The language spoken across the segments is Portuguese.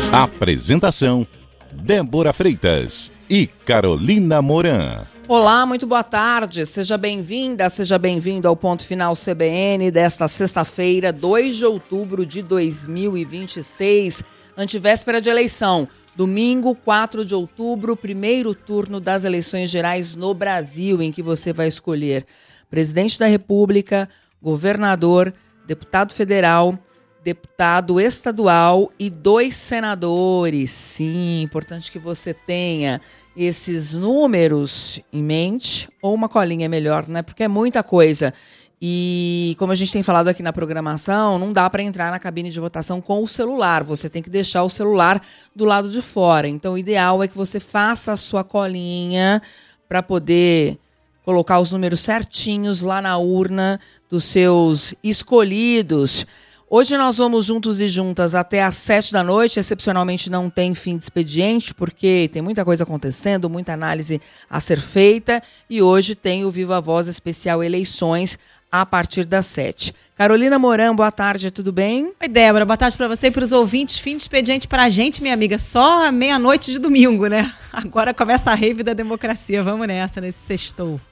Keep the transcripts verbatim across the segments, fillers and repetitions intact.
Apresentação: Débora Freitas e Carolina Moran. Olá, muito boa tarde. Seja bem-vinda, seja bem-vindo ao Ponto Final C B N desta sexta-feira, dois de outubro de dois mil e vinte e seis, antevéspera de eleição. Domingo, quatro de outubro, primeiro turno das eleições gerais no Brasil, em que você vai escolher presidente da República, governador, deputado federal, deputado estadual e dois senadores. Sim, importante que você tenha esses números em mente, ou uma colinha melhor, né? Porque é muita coisa. E como a gente tem falado aqui na programação, não dá para entrar na cabine de votação com o celular. Você tem que deixar o celular do lado de fora. Então, o ideal é que você faça a sua colinha para poder colocar os números certinhos lá na urna dos seus escolhidos. Hoje nós vamos juntos e juntas até às sete da noite. Excepcionalmente não tem fim de expediente, porque tem muita coisa acontecendo, muita análise a ser feita. E hoje tem o Viva Voz Especial Eleições a partir das sete. Carolina Moran, boa tarde, tudo bem? Oi, Débora, boa tarde para você e para os ouvintes. Fim de expediente para a gente, minha amiga, só meia-noite de domingo, né? Agora começa a rave da democracia. Vamos nessa, nesse sextou.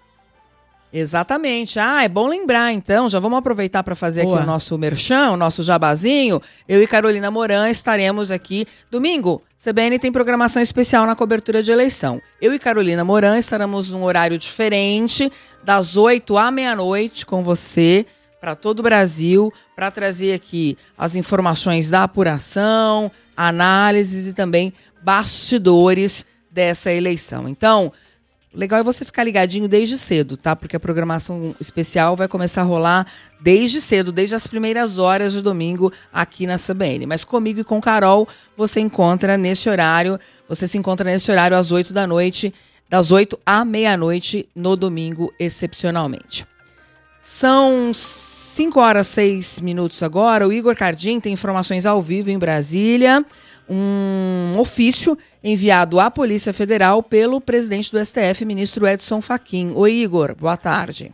Exatamente. Ah, é bom lembrar, então, já vamos aproveitar para fazer Boa. aqui o nosso merchan, o nosso jabazinho. Eu e Carolina Moran estaremos aqui domingo. C B N tem programação especial na cobertura de eleição. Eu e Carolina Moran estaremos num horário diferente, das oito à meia-noite, com você, para todo o Brasil, para trazer aqui as informações da apuração, análises e também bastidores dessa eleição. Então, legal é você ficar ligadinho desde cedo, tá? Porque a programação especial vai começar a rolar desde cedo, desde as primeiras horas de domingo aqui na C B N. Mas comigo e com Carol, você encontra nesse horário, você se encontra nesse horário às oito da noite, das oito à meia-noite no domingo, excepcionalmente. São cinco horas e seis minutos agora. O Igor Cardim tem informações ao vivo em Brasília. Um ofício enviado à Polícia Federal pelo presidente do S T F, ministro Edson Fachin. Oi, Igor, boa tarde.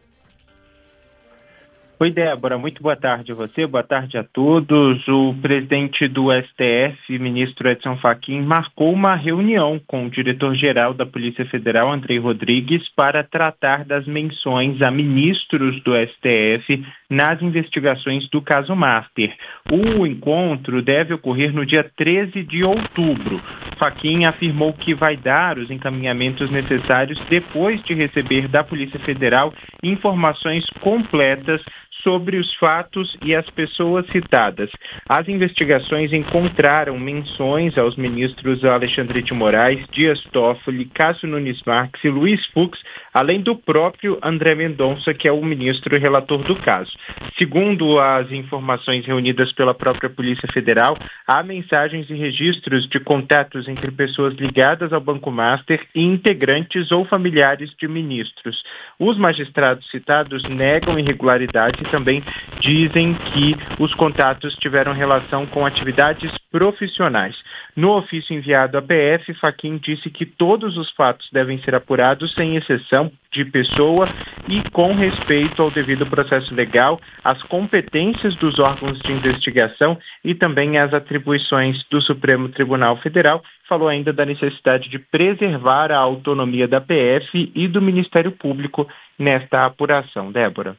Oi, Débora, muito boa tarde a você, boa tarde a todos. O presidente do S T F, ministro Edson Fachin, marcou uma reunião com o diretor-geral da Polícia Federal, Andrei Rodrigues, para tratar das menções a ministros do S T F nas investigações do caso Master. O encontro deve ocorrer no dia treze de outubro. Fachin afirmou que vai dar os encaminhamentos necessários depois de receber da Polícia Federal informações completas sobre os fatos e as pessoas citadas. As investigações encontraram menções aos ministros Alexandre de Moraes, Dias Toffoli, Cássio Nunes Marques e Luiz Fux, além do próprio André Mendonça, que é o ministro e relator do caso. Segundo as informações reunidas pela própria Polícia Federal, há mensagens e registros de contatos entre pessoas ligadas ao Banco Master e integrantes ou familiares de ministros. Os magistrados citados negam irregularidades e também dizem que os contatos tiveram relação com atividades profissionais. No ofício enviado à P F, Fachin disse que todos os fatos devem ser apurados sem exceção de pessoa e com respeito ao devido processo legal, às competências dos órgãos de investigação e também às atribuições do Supremo Tribunal Federal. Falou ainda da necessidade de preservar a autonomia da P F e do Ministério Público nesta apuração. Débora.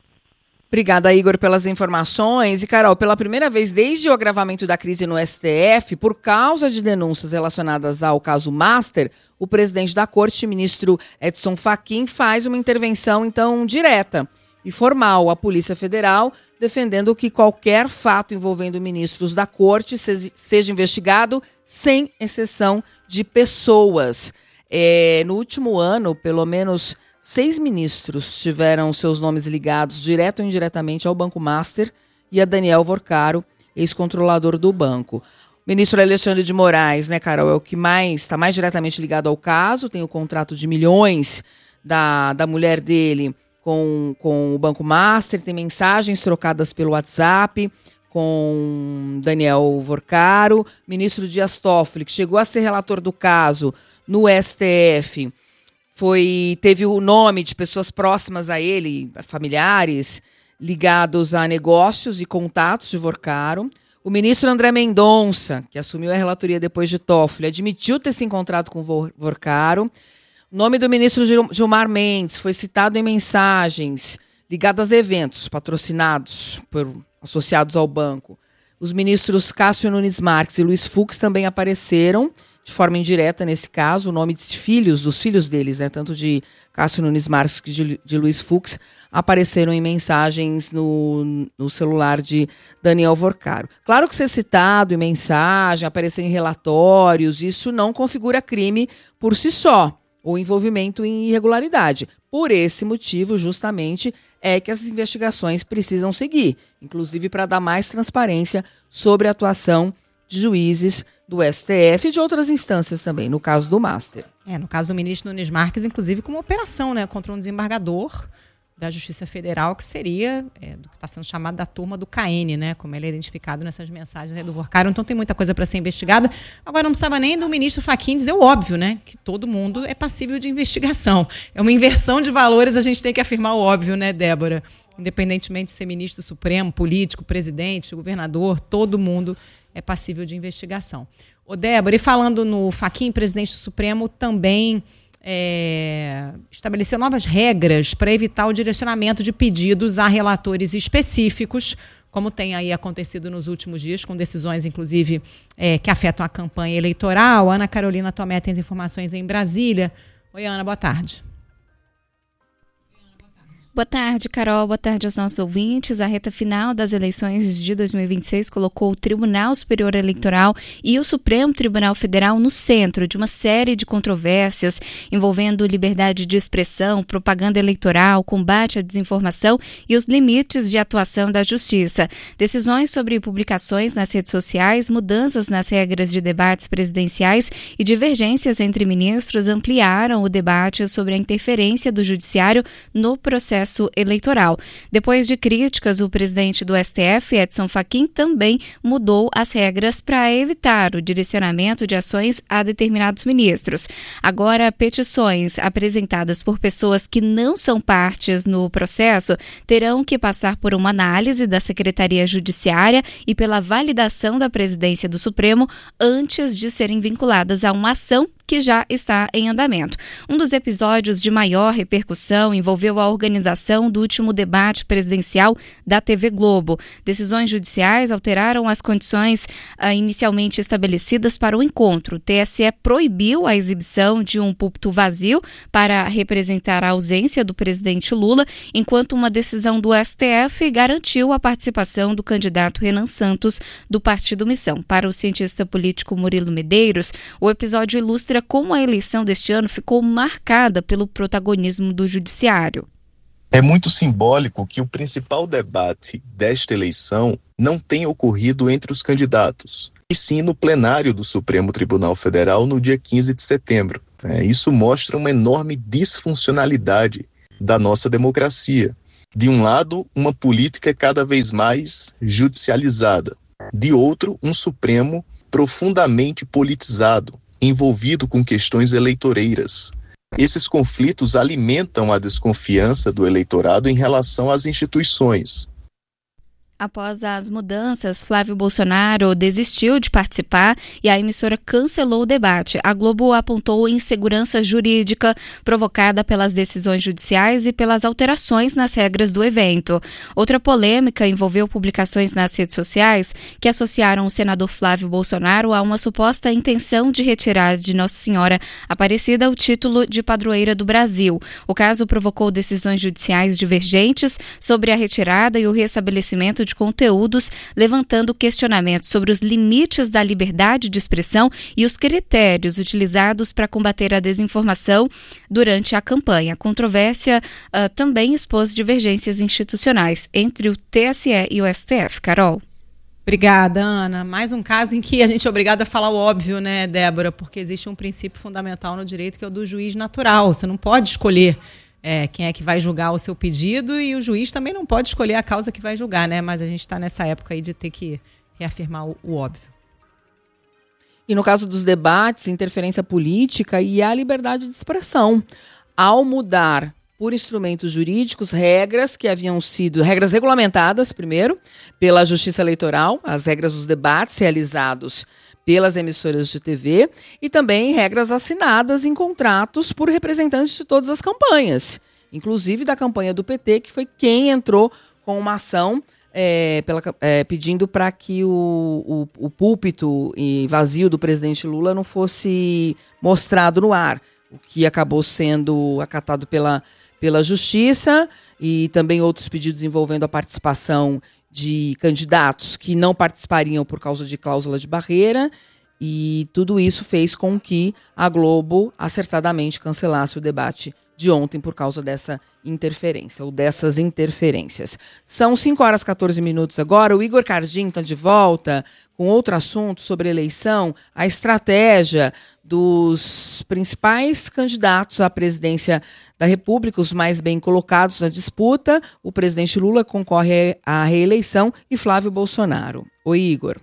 Obrigada, Igor, pelas informações. E, Carol, pela primeira vez desde o agravamento da crise no S T F, por causa de denúncias relacionadas ao caso Master, o presidente da Corte, ministro Edson Fachin, faz uma intervenção, então, direta e formal à Polícia Federal, defendendo que qualquer fato envolvendo ministros da Corte seja investigado sem exceção de pessoas. É, no último ano, pelo menos seis ministros tiveram seus nomes ligados, direto ou indiretamente, ao Banco Master e a Daniel Vorcaro, ex-controlador do banco. O ministro Alexandre de Moraes, né, Carol, é o que mais está mais diretamente ligado ao caso, tem o contrato de milhões da, da mulher dele com, com o Banco Master, tem mensagens trocadas pelo WhatsApp com Daniel Vorcaro. Ministro Dias Toffoli, que chegou a ser relator do caso no S T F, Foi, teve o nome de pessoas próximas a ele, familiares, ligados a negócios e contatos de Vorcaro. O ministro André Mendonça, que assumiu a relatoria depois de Toffoli, admitiu ter se encontrado com o Vorcaro. O nome do ministro Gilmar Mendes foi citado em mensagens ligadas a eventos patrocinados por associados ao banco. Os ministros Cássio Nunes Marques e Luiz Fux também apareceram de forma indireta nesse caso. O nome dos filhos, dos filhos deles, né, tanto de Cássio Nunes Marques que de, de Luiz Fux, apareceram em mensagens no, no celular de Daniel Vorcaro. Claro que ser citado em mensagem, aparecer em relatórios, isso não configura crime por si só, ou envolvimento em irregularidade. Por esse motivo, justamente, é que essas investigações precisam seguir, inclusive para dar mais transparência sobre a atuação de juízes do S T F e de outras instâncias também, no caso do Master. É, no caso do ministro Nunes Marques, inclusive com uma operação, né, contra um desembargador da Justiça Federal, que seria é, do que está sendo chamado da turma do K N, né, como ele é identificado nessas mensagens aí do Vorcaro. Então tem muita coisa para ser investigada. Agora não precisava nem do ministro Fachin dizer o óbvio, né, que todo mundo é passível de investigação. É uma inversão de valores, a gente tem que afirmar o óbvio, né, Débora? Independentemente de ser ministro do Supremo, político, presidente, governador, todo mundo é passível de investigação. Ô, Débora, e falando no Fachin, presidente do Supremo, também é, estabeleceu novas regras para evitar o direcionamento de pedidos a relatores específicos, como tem aí acontecido nos últimos dias, com decisões, inclusive, é, que afetam a campanha eleitoral. Ana Carolina Tomé tem as informações em Brasília. Oi, Ana, boa tarde. Boa tarde, Carol. Boa tarde aos nossos ouvintes. A reta final das eleições de dois mil e vinte e seis colocou o Tribunal Superior Eleitoral e o Supremo Tribunal Federal no centro de uma série de controvérsias envolvendo liberdade de expressão, propaganda eleitoral, combate à desinformação e os limites de atuação da Justiça. Decisões sobre publicações nas redes sociais, mudanças nas regras de debates presidenciais e divergências entre ministros ampliaram o debate sobre a interferência do Judiciário no processo eleitoral. Depois de críticas, o presidente do S T F, Edson Fachin, também mudou as regras para evitar o direcionamento de ações a determinados ministros. Agora, petições apresentadas por pessoas que não são partes no processo terão que passar por uma análise da Secretaria Judiciária e pela validação da presidência do Supremo antes de serem vinculadas a uma ação que já está em andamento. Um dos episódios de maior repercussão envolveu a organização do último debate presidencial da T V Globo. Decisões judiciais alteraram as condições ah, inicialmente estabelecidas para o encontro. O T S E proibiu a exibição de um púlpito vazio para representar a ausência do presidente Lula, enquanto uma decisão do S T F garantiu a participação do candidato Renan Santos, do Partido Missão. Para o cientista político Murilo Medeiros, o episódio ilustra como a eleição deste ano ficou marcada pelo protagonismo do judiciário. É muito simbólico que o principal debate desta eleição não tenha ocorrido entre os candidatos, e sim no plenário do Supremo Tribunal Federal no dia quinze de setembro. Isso mostra uma enorme disfuncionalidade da nossa democracia. De um lado, uma política cada vez mais judicializada. De outro, um Supremo profundamente politizado, envolvido com questões eleitoreiras. Esses conflitos alimentam a desconfiança do eleitorado em relação às instituições. Após as mudanças, Flávio Bolsonaro desistiu de participar e a emissora cancelou o debate. A Globo apontou insegurança jurídica provocada pelas decisões judiciais e pelas alterações nas regras do evento. Outra polêmica envolveu publicações nas redes sociais que associaram o senador Flávio Bolsonaro a uma suposta intenção de retirar de Nossa Senhora Aparecida o título de padroeira do Brasil. O caso provocou decisões judiciais divergentes sobre a retirada e o restabelecimento de conteúdos, levantando questionamentos sobre os limites da liberdade de expressão e os critérios utilizados para combater a desinformação durante a campanha. A controvérsia uh, também expôs divergências institucionais entre o T S E e o S T F. Carol. Obrigada, Ana. Mais um caso em que a gente é obrigada a falar o óbvio, né, Débora? Porque existe um princípio fundamental no direito que é o do juiz natural. Você não pode escolher É, quem é que vai julgar o seu pedido e o juiz também não pode escolher a causa que vai julgar, né? Mas a gente está nessa época aí de ter que reafirmar o, o óbvio. E no caso dos debates, interferência política e a liberdade de expressão. Ao mudar por instrumentos jurídicos, regras que haviam sido, regras regulamentadas, primeiro, pela Justiça Eleitoral, as regras dos debates realizados pelas emissoras de T V, e também regras assinadas em contratos por representantes de todas as campanhas, inclusive da campanha do P T, que foi quem entrou com uma ação é, pela, é, pedindo para que o, o, o púlpito e vazio do presidente Lula não fosse mostrado no ar, o que acabou sendo acatado pela, pela Justiça, e também outros pedidos envolvendo a participação de candidatos que não participariam por causa de cláusula de barreira, e tudo isso fez com que a Globo acertadamente cancelasse o debate de ontem por causa dessa interferência, ou dessas interferências. São cinco horas e catorze minutos agora. O Igor Cardin está de volta com outro assunto sobre eleição, a estratégia dos principais candidatos à presidência da República, os mais bem colocados na disputa. O presidente Lula concorre à reeleição e Flávio Bolsonaro. Oi, Igor.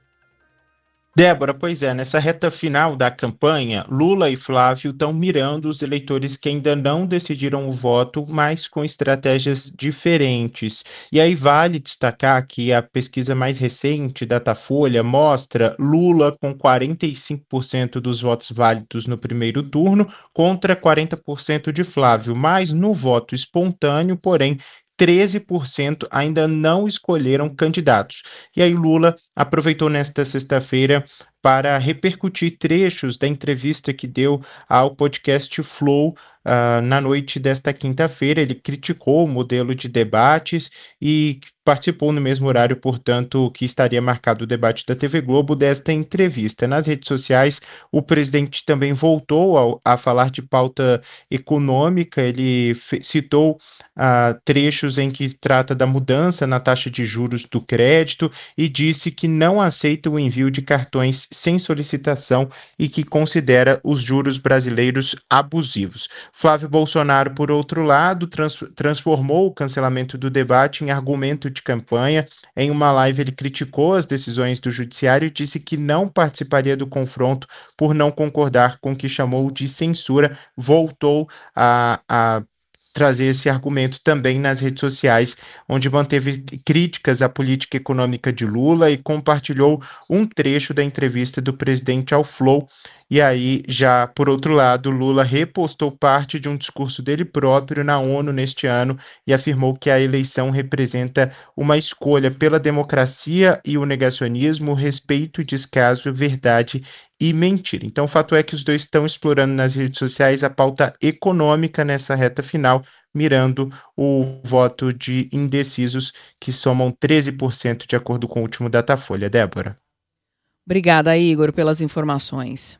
Débora, pois é, nessa reta final da campanha, Lula e Flávio estão mirando os eleitores que ainda não decidiram o voto, mas com estratégias diferentes. E aí vale destacar que a pesquisa mais recente, Datafolha, mostra Lula com quarenta e cinco por cento dos votos válidos no primeiro turno contra quarenta por cento de Flávio, mas no voto espontâneo, porém, treze por cento ainda não escolheram candidatos. E aí Lula aproveitou nesta sexta-feira para repercutir trechos da entrevista que deu ao podcast Flow uh, na noite desta quinta-feira. Ele criticou o modelo de debates e participou no mesmo horário, portanto, que estaria marcado o debate da T V Globo desta entrevista. Nas redes sociais, o presidente também voltou ao, a falar de pauta econômica. Ele fe- citou uh, trechos em que trata da mudança na taxa de juros do crédito e disse que não aceita o envio de cartões sem solicitação e que considera os juros brasileiros abusivos. Flávio Bolsonaro, por outro lado, trans- transformou o cancelamento do debate em argumento de campanha. Em uma live, ele criticou as decisões do judiciário e disse que não participaria do confronto por não concordar com o que chamou de censura. Voltou a, a trazer esse argumento também nas redes sociais, onde manteve críticas à política econômica de Lula e compartilhou um trecho da entrevista do presidente ao Flow. E aí, já por outro lado, Lula repostou parte de um discurso dele próprio na ONU neste ano e afirmou que a eleição representa uma escolha pela democracia e o negacionismo, respeito e descaso, verdade e mentira. Então, o fato é que os dois estão explorando nas redes sociais a pauta econômica nessa reta final, mirando o voto de indecisos, que somam treze por cento de acordo com o último Datafolha. Débora. Obrigada, Igor, pelas informações.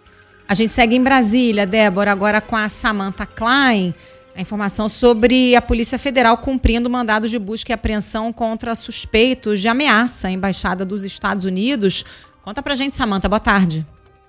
A gente segue em Brasília, Débora, agora com a Samantha Klein. A informação sobre a Polícia Federal cumprindo mandado de busca e apreensão contra suspeitos de ameaça à Embaixada dos Estados Unidos. Conta pra gente, Samantha, boa tarde.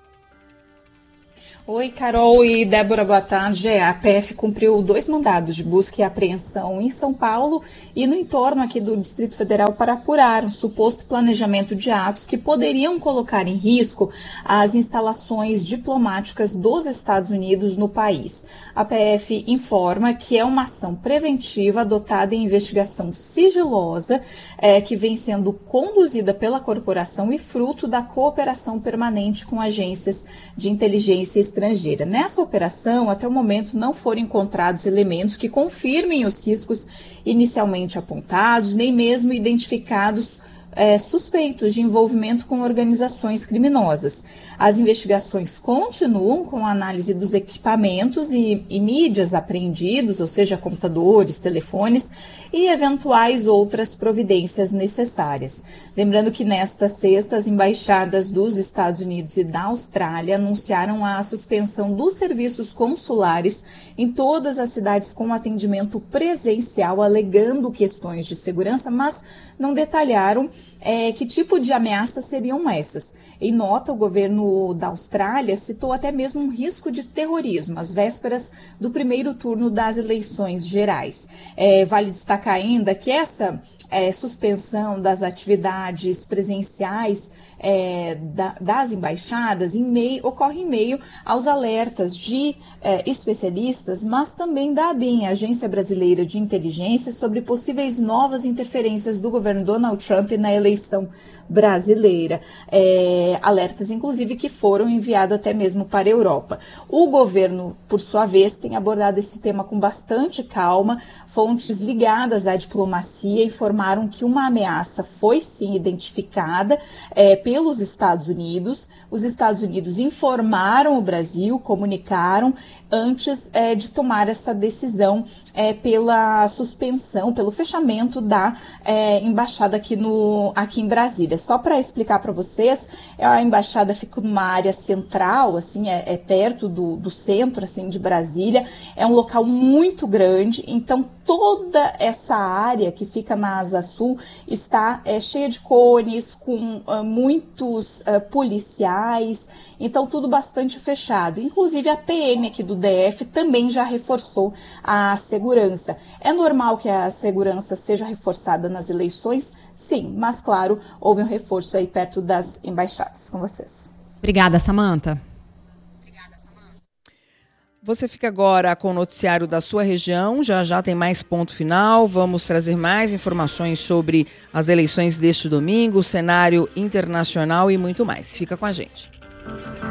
Oi, Carol e Débora, boa tarde. A P F cumpriu dois mandados de busca e apreensão em São Paulo e no entorno aqui do Distrito Federal para apurar um suposto planejamento de atos que poderiam colocar em risco as instalações diplomáticas dos Estados Unidos no país. A P F informa que é uma ação preventiva adotada em investigação sigilosa é, que vem sendo conduzida pela corporação e fruto da cooperação permanente com agências de inteligência estrangeira. estrangeira. Nessa operação, até o momento, não foram encontrados elementos que confirmem os riscos inicialmente apontados, nem mesmo identificados é, suspeitos de envolvimento com organizações criminosas. As investigações continuam com a análise dos equipamentos e, e mídias apreendidos, ou seja, computadores, telefones e eventuais outras providências necessárias. Lembrando que nesta sexta, as embaixadas dos Estados Unidos e da Austrália anunciaram a suspensão dos serviços consulares em todas as cidades com atendimento presencial, alegando questões de segurança, mas não detalharam é, que tipo de ameaças seriam essas. Em nota, o governo da Austrália citou até mesmo um risco de terrorismo às vésperas do primeiro turno das eleições gerais. É, vale destacar ainda que essa é, suspensão das atividades presenciais é, da, das embaixadas em meio, ocorre em meio aos alertas de é, especialistas, mas também da ABIN, Agência Brasileira de Inteligência, sobre possíveis novas interferências do governo Donald Trump na eleição brasileira. É, alertas, inclusive, que foram enviados até mesmo para a Europa. O governo, por sua vez, tem abordado esse tema com bastante calma. Fontes ligadas à diplomacia informaram que uma ameaça foi sim identificada é, pelos Estados Unidos. Os Estados Unidos informaram o Brasil, comunicaram antes é, de tomar essa decisão é, pela suspensão, pelo fechamento da é, embaixada aqui, no, aqui em Brasília. Só para explicar para vocês, a embaixada fica numa área central, assim, é, é perto do, do centro assim, de Brasília, é um local muito grande, então toda essa área que fica na Asa Sul está é, cheia de cones, com uh, muitos uh, policiais, então tudo bastante fechado. Inclusive a P M aqui do D F também já reforçou a segurança. É normal que a segurança seja reforçada nas eleições? Sim, mas claro, houve um reforço aí perto das embaixadas. Com vocês. Obrigada, Samantha. Você fica agora com o noticiário da sua região, já já tem mais ponto final, vamos trazer mais informações sobre as eleições deste domingo, o cenário internacional e muito mais. Fica com a gente.